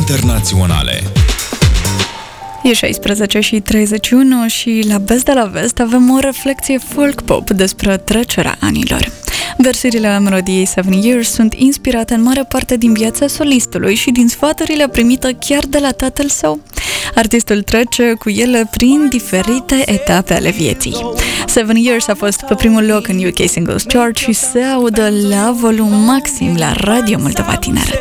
internaționale. E 16:31 și la Best de la Vest avem o reflecție folk-pop despre trecerea anilor. Versurile melodiei 7 Years sunt inspirate în mare parte din viața solistului și din sfaturile primite chiar de la tatăl său. Artistul trece cu ele prin diferite etape ale vieții. 7 Years a fost pe primul loc în UK Singles Chart și se audă la volum maxim la Radio Moldova Tineret.